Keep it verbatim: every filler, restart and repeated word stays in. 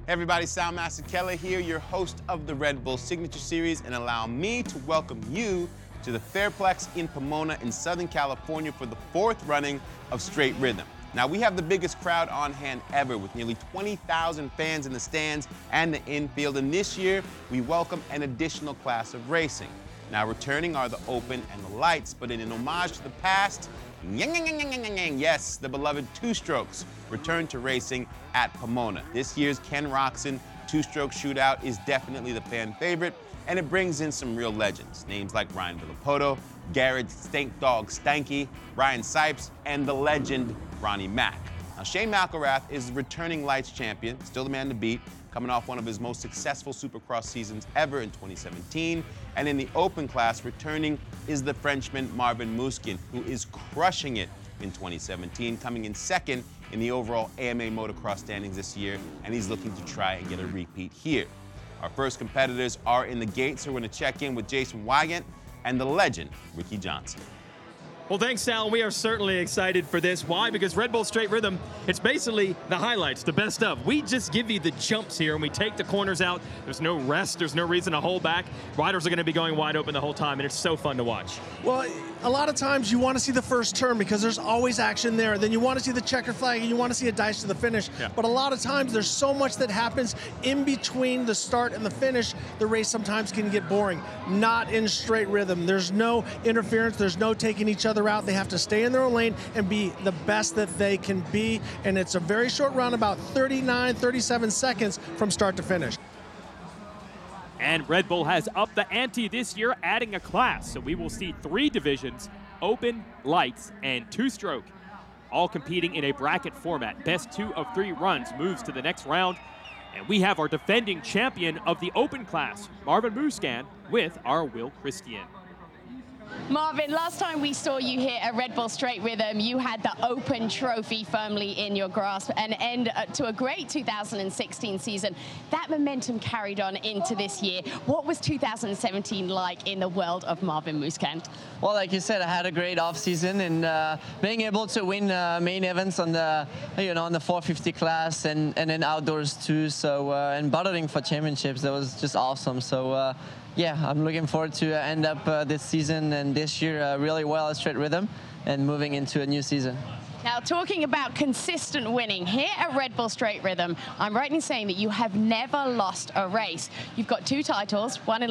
Hey everybody, Soundmaster Keller here, your host of the Red Bull Signature Series, and allow me to welcome you to the Fairplex in Pomona in Southern California for the fourth running of Straight Rhythm. Now, we have the biggest crowd on hand ever with nearly twenty thousand fans in the stands and the infield, and this year we welcome an additional class of racing. Now, returning are the Open and the Lights, but in an homage to the past, yes, the beloved Two Strokes return to racing at Pomona. This year's Ken Roczen two-stroke shootout is definitely the fan favorite, and it brings in some real legends. Names like Ryan Villopoto, Garrett Stank Dog Stanky, Ryan Sipes, and the legend Ronnie Mack. Now, Shane McElrath is the returning Lights champion, still the man to beat, coming off one of his most successful Supercross seasons ever in twenty seventeen. And in the Open class, returning is the Frenchman Marvin Musquin, who is crushing it in twenty seventeen, coming in second in the overall A M A motocross standings this year, and he's looking to try and get a repeat here. Our first competitors are in the gate, so we're going to check in with Jason Wygant and the legend, Ricky Johnson. Well, thanks, Sal. We are certainly excited for this. Why? Because Red Bull Straight Rhythm, it's basically the highlights, the best of. We just give you the jumps here, and we take the corners out. There's no rest. There's no reason to hold back. Riders are going to be going wide open the whole time, and it's so fun to watch. Well, a lot of times you want to see the first turn because there's always action there. Then you want to see the checker flag, and you want to see a dice to the finish. Yeah. But a lot of times there's so much that happens in between the start and the finish, the race sometimes can get boring. Not in Straight Rhythm. There's no interference. There's no taking each other out. They have to stay in their own lane and be the best that they can be. And it's a very short run, about thirty-nine, thirty-seven seconds from start to finish. And Red Bull has upped the ante this year, adding a class. So we will see three divisions, Open, Lights, and Two-Stroke, all competing in a bracket format. Best two of three runs moves to the next round. And we have our defending champion of the Open class, Marvin Musquin, with our Will Christian. Marvin, last time we saw you here at Red Bull Straight Rhythm, you had the Open trophy firmly in your grasp and end to a great two thousand sixteen season. That momentum carried on into this year. What was two thousand seventeen like in the world of Marvin Musquin? Well, like you said, I had a great off season, and uh, being able to win uh, main events on the, you know, on the four fifty class and and then outdoors too. So uh, and battling for championships, that was just awesome. So. Uh, Yeah, I'm looking forward to uh, end up uh, this season and this year uh, really well at Straight Rhythm and moving into a new season. Now, talking about consistent winning, here at Red Bull Straight Rhythm, I'm right in saying that you have never lost a race. You've got two titles, one in